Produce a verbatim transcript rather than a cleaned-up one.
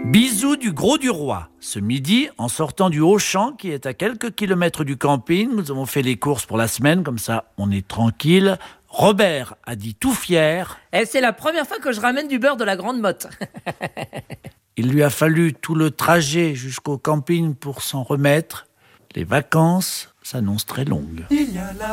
Bisous du Gros du Roi. Ce midi, en sortant du Auchan, qui est à quelques kilomètres du camping, nous avons fait les courses pour la semaine, comme ça on est tranquille. Robert a dit tout fier. Et c'est la première fois que je ramène du beurre de la Grande Motte. Il lui a fallu tout le trajet jusqu'au camping pour s'en remettre. Les vacances s'annoncent très longues.